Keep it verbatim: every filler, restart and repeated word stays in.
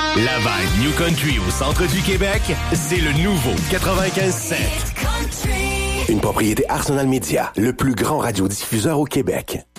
La vibe New Country au centre du Québec, c'est le nouveau quatre-vingt-quinze sept. Une propriété Arsenal Media, le plus grand radiodiffuseur au Québec.